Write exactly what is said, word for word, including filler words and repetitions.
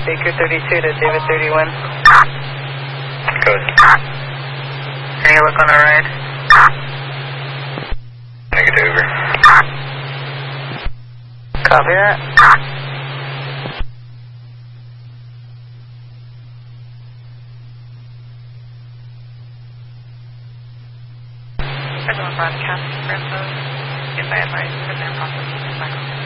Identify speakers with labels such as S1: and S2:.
S1: Baker thirty-two to David thirty-one.
S2: Code.
S1: Any look on the ride?
S2: Negative, over.
S1: Copy that.
S3: Visual broadcast for those. If I advise for their processing.